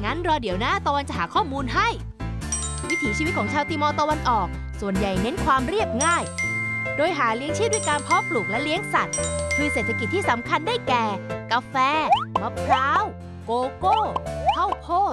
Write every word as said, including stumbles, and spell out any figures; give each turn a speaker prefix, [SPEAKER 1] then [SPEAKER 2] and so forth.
[SPEAKER 1] งั้นรอเดี๋ยวนะตะวันจะหาข้อมูลให้ วิถีชีวิตของชาวติมอร์ตะวันออกส่วนใหญ่เน้นความเรียบง่ายโดยหาเลี้ยงชีพด้วยการเพาะปลูกและเลี้ยงสัตว์พืชเศรษฐกิจที่สำคัญได้แก่กาแฟมะพร้าวโกโก้ข้าวโพด